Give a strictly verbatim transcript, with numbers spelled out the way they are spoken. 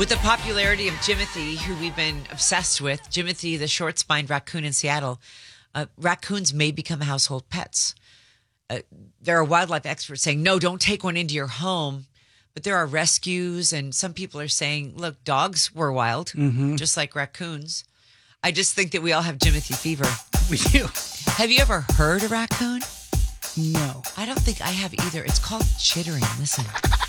With the popularity of Jimothy, who we've been obsessed with, Jimothy, the short-spined raccoon in Seattle, uh, raccoons may become household pets. Uh, there are wildlife experts saying, no, don't take one into your home. But there are rescues, and some people are saying, look, dogs were wild, mm-hmm. just like raccoons. I just think that we all have Jimothy fever. We do. Have you ever heard a raccoon? No. I don't think I have either. It's called chittering. Listen.